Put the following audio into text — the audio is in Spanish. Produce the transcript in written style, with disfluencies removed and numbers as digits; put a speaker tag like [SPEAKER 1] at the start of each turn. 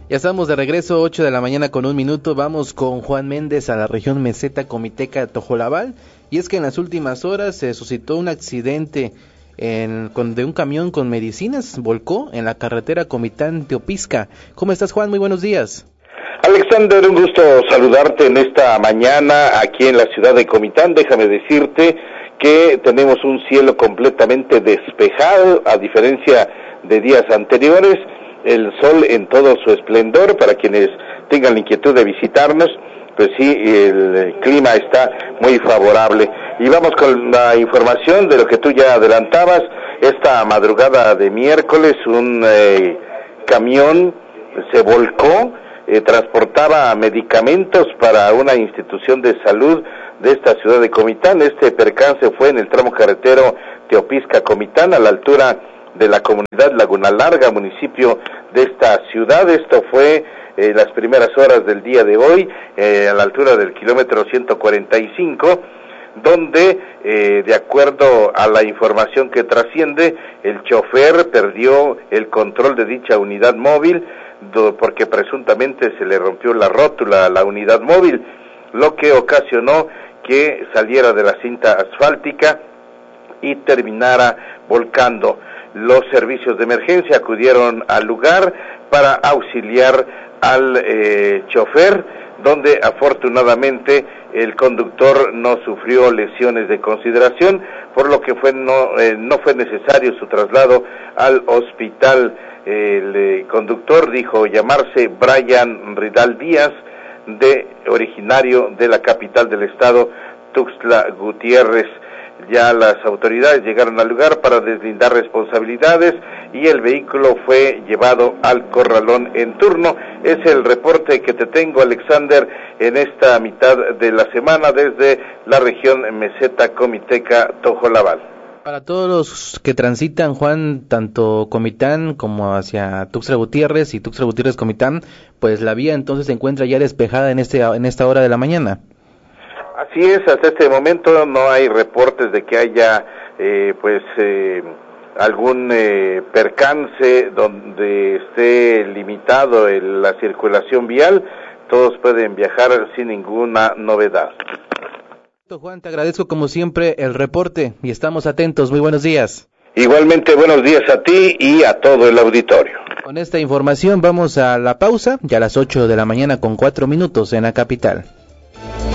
[SPEAKER 1] Ya estamos de regreso, 8 de la mañana con 1 minuto. Vamos con Juan Méndez a la región meseta comiteca de Tojolabal. Y es que en las últimas horas se suscitó un accidente de un camión con medicinas. Volcó en la carretera Comitán-Teopisca. ¿Cómo estás, Juan? Muy buenos días.
[SPEAKER 2] Alexander, un gusto saludarte en esta mañana aquí en la ciudad de Comitán. Déjame decirte que tenemos un cielo completamente despejado, a diferencia de días anteriores. El sol en todo su esplendor, para quienes tengan la inquietud de visitarnos, pues sí, el clima está muy favorable. Y vamos con la información de lo que tú ya adelantabas. Esta madrugada de miércoles, un camión se volcó, transportaba medicamentos para una institución de salud de esta ciudad de Comitán. Este percance fue en el tramo carretero Teopisca-Comitán, a la altura de la comunidad Laguna Larga, municipio de esta ciudad. Esto fue las primeras horas del día de hoy, a la altura del kilómetro 145, donde, de acuerdo a la información que trasciende, el chofer perdió el control de dicha unidad móvil, porque presuntamente se le rompió la rótula a la unidad móvil, lo que ocasionó que saliera de la cinta asfáltica y terminara volcando. Los servicios de emergencia acudieron al lugar para auxiliar al chofer, donde afortunadamente el conductor no sufrió lesiones de consideración, por lo que no fue necesario su traslado al hospital. El conductor dijo llamarse Brian Ridal Díaz, originario de la capital del estado, Tuxtla Gutiérrez. Ya las autoridades llegaron al lugar para deslindar responsabilidades y el vehículo fue llevado al corralón en turno. Es el reporte que te tengo, Alexander, en esta mitad de la semana desde la región meseta comiteca Tojolabal.
[SPEAKER 1] Para todos los que transitan, Juan, tanto Comitán como hacia Tuxtla Gutiérrez y Tuxtla Gutiérrez Comitán, pues la vía entonces se encuentra ya despejada en esta hora de la mañana.
[SPEAKER 2] Así es, hasta este momento no hay reportes de que haya algún percance donde esté limitado la circulación vial. Todos pueden viajar sin ninguna novedad.
[SPEAKER 1] Juan, te agradezco como siempre el reporte y estamos atentos. Muy buenos días.
[SPEAKER 2] Igualmente, buenos días a ti y a todo el auditorio.
[SPEAKER 1] Con esta información vamos a la pausa, ya a las 8 de la mañana con 4 minutos en la capital.